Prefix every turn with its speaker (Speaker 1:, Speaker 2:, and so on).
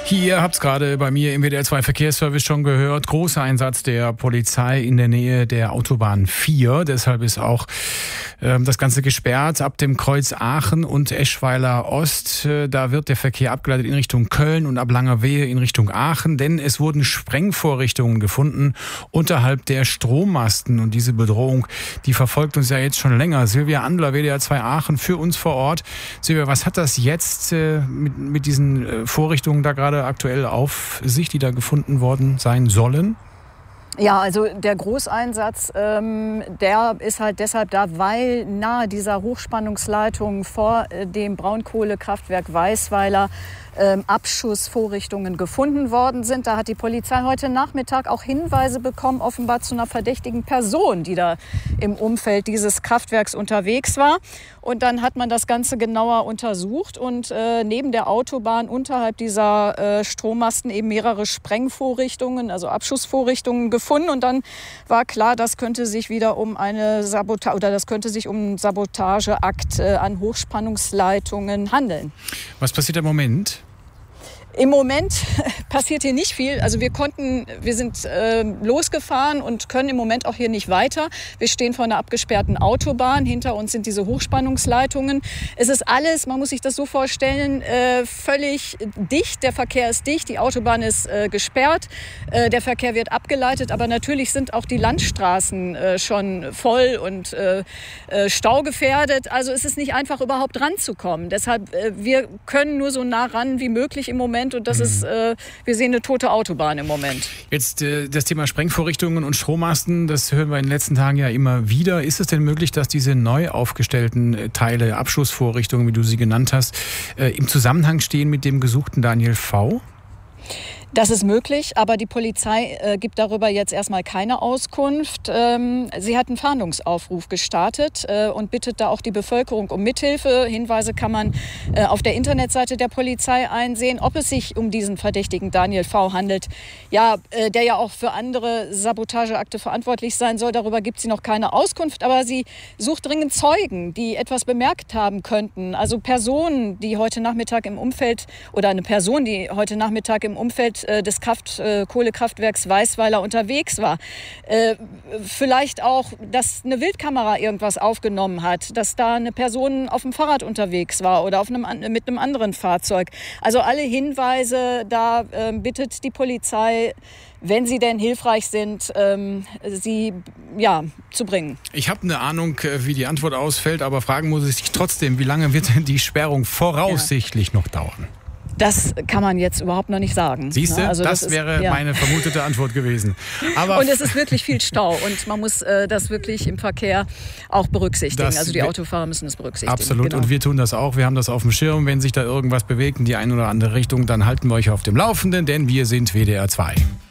Speaker 1: Ihr habt es gerade bei mir im WDR 2 Verkehrsservice schon gehört. Großer Einsatz der Polizei in der Nähe der Autobahn 4. Deshalb ist auch das Ganze gesperrt ab dem Kreuz Aachen und Eschweiler Ost. Da wird der Verkehr abgeleitet in Richtung Köln und ab Langerwehe in Richtung Aachen. Denn es wurden Sprengvorrichtungen gefunden unterhalb der Strommasten. Und diese Bedrohung, die verfolgt uns ja jetzt schon länger. Silvia Andler, WDR 2 Aachen, für uns vor Ort. Silvia, was hat das jetzt mit diesen Vorrichtungen da gerade aktuell auf sich, die da gefunden worden sein sollen?
Speaker 2: Ja, also der Großeinsatz, der ist halt deshalb da, weil nahe dieser Hochspannungsleitung vor dem Braunkohlekraftwerk Weisweiler Abschussvorrichtungen gefunden worden sind. Da hat die Polizei heute Nachmittag auch Hinweise bekommen, offenbar zu einer verdächtigen Person, die da im Umfeld dieses Kraftwerks unterwegs war. Und dann hat man das Ganze genauer untersucht und neben der Autobahn unterhalb dieser Strommasten eben mehrere Sprengvorrichtungen, also Abschussvorrichtungen gefunden. Und dann war klar, das könnte sich wieder um eine Sabotage oder das könnte sich um einen Sabotageakt an Hochspannungsleitungen handeln.
Speaker 1: Was passiert im Moment?
Speaker 2: Im Moment passiert hier nicht viel. Also wir sind losgefahren und können im Moment auch hier nicht weiter. Wir stehen vor einer abgesperrten Autobahn. Hinter uns sind diese Hochspannungsleitungen. Es ist alles, man muss sich das so vorstellen, völlig dicht. Der Verkehr ist dicht, die Autobahn ist gesperrt, der Verkehr wird abgeleitet. Aber natürlich sind auch die Landstraßen schon voll und staugefährdet. Also es ist nicht einfach, überhaupt ranzukommen. Deshalb, wir können nur so nah ran wie möglich im Moment. Und das ist, wir sehen eine tote Autobahn im Moment.
Speaker 1: Jetzt das Thema Sprengvorrichtungen und Strommasten, das hören wir in den letzten Tagen ja immer wieder. Ist es denn möglich, dass diese neu aufgestellten Teile, Abschussvorrichtungen, wie du sie genannt hast, im Zusammenhang stehen mit dem gesuchten Daniel V.?
Speaker 2: Das ist möglich, aber die Polizei gibt darüber jetzt erstmal keine Auskunft. Sie hat einen Fahndungsaufruf gestartet und bittet da auch die Bevölkerung um Mithilfe. Hinweise kann man auf der Internetseite der Polizei einsehen, ob es sich um diesen verdächtigen Daniel V. handelt, ja, der ja auch für andere Sabotageakte verantwortlich sein soll. Darüber gibt sie noch keine Auskunft, aber sie sucht dringend Zeugen, die etwas bemerkt haben könnten. Also Personen, die heute Nachmittag im Umfeld oder eine Person, die heute Nachmittag im Umfeld des Kohlekraftwerks Weisweiler unterwegs war. Vielleicht auch, dass eine Wildkamera irgendwas aufgenommen hat, dass da eine Person auf dem Fahrrad unterwegs war oder mit einem anderen Fahrzeug. Also alle Hinweise, da bittet die Polizei, wenn sie denn hilfreich sind, sie zu bringen.
Speaker 1: Ich habe eine Ahnung, wie die Antwort ausfällt, aber fragen muss ich trotzdem, wie lange wird denn die Sperrung voraussichtlich noch dauern?
Speaker 2: Das kann man jetzt überhaupt noch nicht sagen.
Speaker 1: Siehst du,
Speaker 2: also
Speaker 1: das wäre meine vermutete Antwort gewesen. Aber
Speaker 2: und es ist wirklich viel Stau und man muss das wirklich im Verkehr auch berücksichtigen. Also die Autofahrer müssen es berücksichtigen.
Speaker 1: Absolut, genau. Und wir tun das auch. Wir haben das auf dem Schirm. Wenn sich da irgendwas bewegt in die eine oder andere Richtung, dann halten wir euch auf dem Laufenden, denn wir sind WDR 2.